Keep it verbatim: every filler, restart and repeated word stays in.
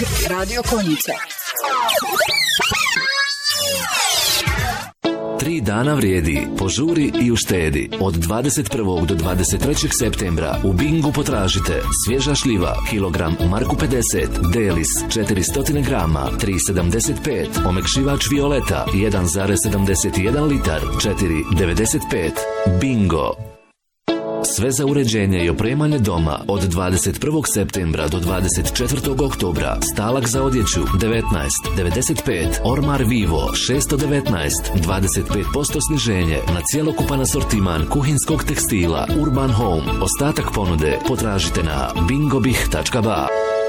Radio Konjica. Tri dana vrijedi, požuri i uštedi. Od dvadeset prvog do dvadeset trećeg septembra u Bingu potražite svježa šljiva, kilogram u marku pedeset, Delis četiristo grama, tri sedamdeset pet, omekšivač Violeta jedan zarez sedamdeset jedan litar, četiri devedeset pet. Bingo. Sve za uređenje i opremanje doma od dvadeset prvog septembra do dvadeset četvrtog oktobra. Stalak za odjeću devetnaest devedeset pet, Ormar Vivo šesto devetnaest, dvadeset pet posto sniženje na cjelokupan asortiman kuhinskog tekstila Urban Home. Ostatak ponude potražite na bingobih tačka ba.